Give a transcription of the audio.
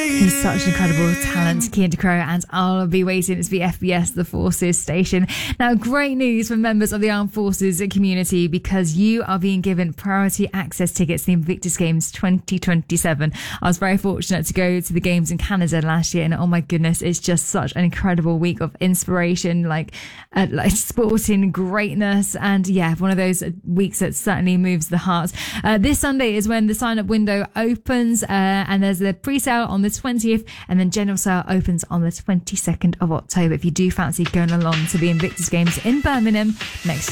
He's such an incredible talent, Cian De Crow, and I'll be waiting. It's the FBS, the Forces station. Now, great news for members of the Armed Forces community, because you are being given priority access tickets to the Invictus Games 2027. I was very fortunate to go to the games in Canada last year, and oh my goodness, it's just such an incredible week of inspiration, like sporting greatness, and yeah, one of those weeks that certainly moves the heart. This Sunday is when the sign-up window opens, and there's a pre-sale on the 20th, and then general sale opens on the 22nd of October if you do fancy going along to the Invictus Games in Birmingham next year.